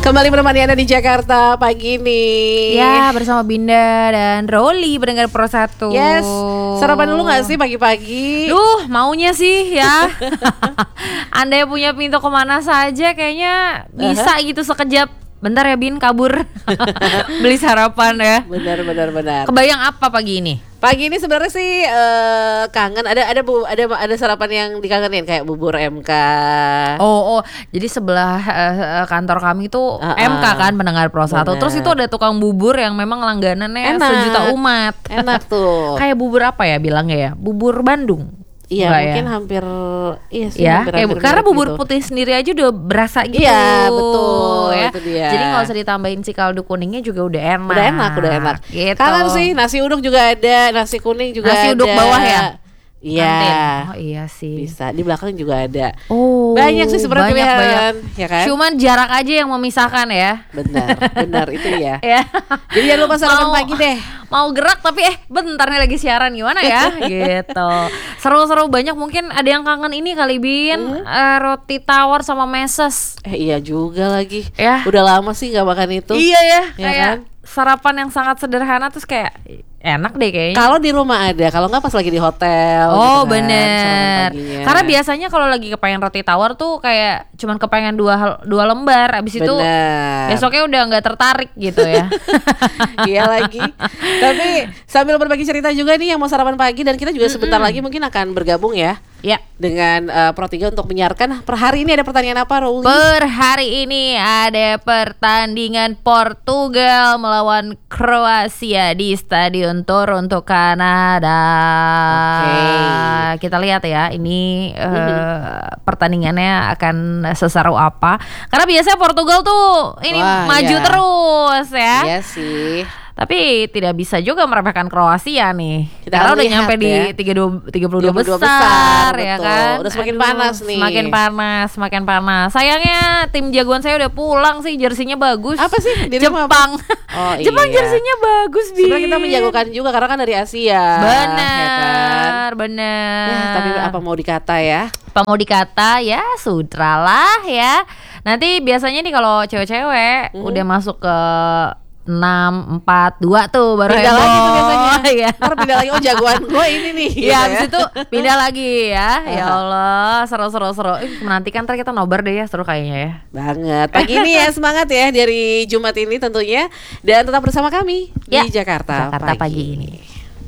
Kembali menemani Anda di Jakarta pagi ini. Ya, bersama Binda dan Roli pendengar Pro 1. Yes, sarapan dulu gak sih pagi-pagi? Duh, maunya sih ya. Anda yang punya pintu kemana saja kayaknya bisa gitu sekejap. Bentar ya Bin, kabur. Beli sarapan ya. Benar. Kebayang apa pagi ini? Pagi ini sebenarnya sih kangen ada sarapan yang dikangenin kayak bubur MK. Oh, jadi sebelah kantor kami tuh MK kan pendengar Pro 1. Bener. Terus itu ada tukang bubur yang memang langganannya Enak. sejuta umat. Enak tuh. Kayak bubur apa ya bilangnya ya? Bubur Bandung. Iya, Enggak mungkin ya? hampir iya sih Ya, hampir karena mirip bubur gitu. putih sendiri aja udah berasa gitu. Iya, betul, ya. itu dia. Jadi nggak usah ditambahin si kaldu kuningnya juga udah enak. Udah enak. Gitu. Kangen sih, nasi uduk juga ada, nasi kuning juga Nasi ada. uduk bawah ya? Iya. Kantin. Oh iya sih. Bisa, di belakang juga ada. Oh, Banyak sih sebenarnya pilihan, ya kan? Cuman jarak aja yang memisahkan ya. Benar itu ya. Ya. Jadi jangan lupa sarapan pagi deh. Mau gerak tapi bentar nih lagi siaran gimana ya gitu. Seru-seru banyak, mungkin ada yang kangen ini kali Bin, roti tawar sama meses. Iya juga lagi. Ya. Udah lama sih nggak makan itu. Iya ya, Ya kayak kan? sarapan yang sangat sederhana terus kayak enak deh kayaknya. Kalau di rumah ada, kalau nggak pas lagi di hotel. Oh gitu kan, sarapan bener. paginya. Karena biasanya kalau lagi kepengen roti tawar tuh kayak cuman kepengen dua lembar, abis itu Bener. besoknya udah nggak tertarik gitu ya. Iya lagi. Tapi sambil berbagi cerita juga nih yang mau sarapan pagi, dan kita juga sebentar lagi mungkin akan bergabung ya Ya. dengan Pro 3 untuk menyiarkan. Per hari ini ada pertanyaan apa, Ruli? Per hari ini ada pertandingan Portugal melawan Kroasia di Stadion Toronto, Kanada. Kita lihat ya, ini pertandingannya akan seseru apa? Karena biasanya Portugal tuh ini Wah, maju iya. terus ya. Iya sih. Tapi tidak bisa juga meremehkan Kroasia nih. Kita Karena akan udah lihat nyampe di ya. 32 besar, besar ya betul. kan. Udah semakin panas nih. Semakin panas. Sayangnya tim jagoan saya udah pulang sih, jersinya bagus. Apa sih? Dirimu Jepang. Oh, Jepang iya. jersinya bagus, Bi. Sebenarnya kita menjagokan juga karena kan dari Asia. Benar, benar. Ya, tapi apa mau dikata ya? Apa mau dikata ya sutralah ya. Nanti biasanya nih kalau cewek-cewek udah masuk ke 6, 4, 2 tuh baru Pindah heboh. lagi tuh biasanya. Iya. Ntar pindah lagi, oh jagoan gue ini nih. Iya, gitu habis itu pindah lagi ya. Ya Allah, seru. Menantikan ntar kita nobar deh ya, seru kayaknya ya. Banget. Pagi ini ya semangat ya dari Jumat ini tentunya, dan tetap bersama kami Ya, di Jakarta Jakarta pagi ini.